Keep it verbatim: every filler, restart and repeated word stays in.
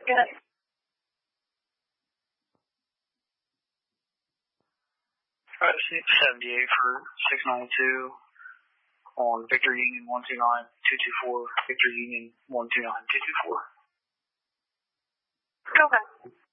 Good. Alright, seventy-eight for six ninety-two on Victor Union one two nine two two four, Victor Union one two nine two two four. Okay.